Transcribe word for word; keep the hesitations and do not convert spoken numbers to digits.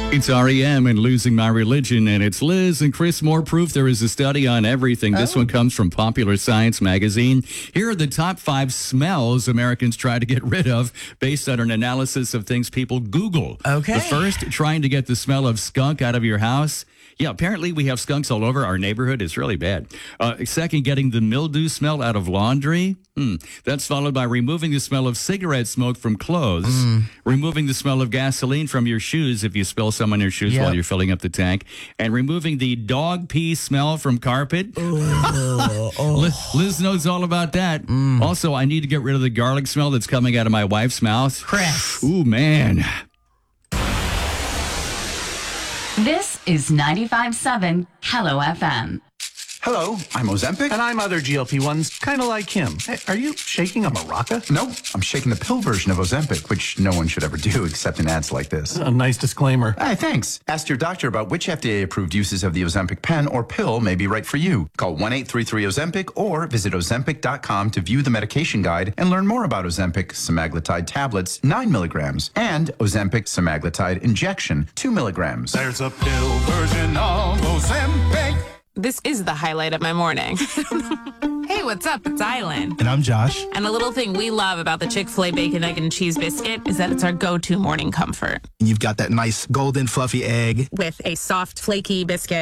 It's R E M and Losing My Religion, and it's Liz and Chris. More proof there is a study on everything. This Oh. one comes from Popular Science magazine. Here are the top five smells Americans try to get rid of based on an analysis of things people Google. Okay. The first, trying to get the smell of skunk out of your house. Yeah, apparently we have skunks all over our neighborhood. It's really bad. Uh, second, getting the mildew smell out of laundry. Hmm. That's followed by removing the smell of cigarette smoke from clothes, Mm. removing the smell of gasoline from your shoes if you spill some on your shoes Yep. while you're filling up the tank, and removing the dog pee smell from carpet. Oh, oh. Liz, Liz knows all about that. Mm. Also, I need to get rid of the garlic smell that's coming out of my wife's mouth. Chris. Ooh, man. This is ninety-five point seven Hello F M. Hello, I'm Ozempic. And I'm other G L P ones, kind of like him. Hey, are you shaking a maraca? Nope, I'm shaking the pill version of Ozempic, which no one should ever do except in ads like this. A nice disclaimer. Hey, thanks. Ask your doctor about which F D A-approved uses of the Ozempic pen or pill may be right for you. Call one eight three three Ozempic or visit Ozempic dot com to view the medication guide and learn more about Ozempic semaglutide tablets, nine milligrams, and Ozempic semaglutide injection, two milligrams. There's a pill version of Ozempic. This is the highlight of my morning. Hey, what's up? It's Island. And I'm Josh. And a little thing we love about the Chick-fil-A Bacon, Egg, and Cheese Biscuit is that it's our go-to morning comfort. You've got that nice golden fluffy egg. With a soft, flaky biscuit.